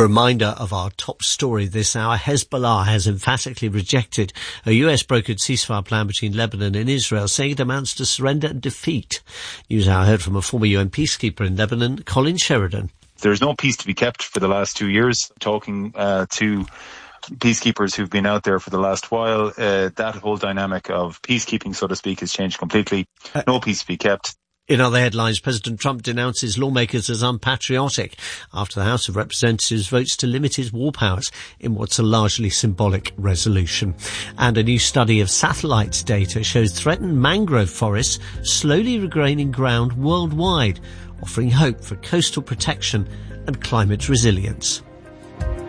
reminder of our top story this hour. Hezbollah has emphatically rejected a US-brokered ceasefire plan between Lebanon and Israel, saying it amounts to surrender and defeat. NewsHour heard from a former UN peacekeeper in Lebanon, Colin Sheridan. There's no peace to be kept for the last 2 years. Talking to peacekeepers who've been out there for the last while, that whole dynamic of peacekeeping, so to speak, has changed completely. No peace to be kept. In other headlines, President Trump denounces lawmakers as unpatriotic after the House of Representatives votes to limit his war powers in what's a largely symbolic resolution. And a new study of satellite data shows threatened mangrove forests slowly regaining ground worldwide, offering hope for coastal protection and climate resilience.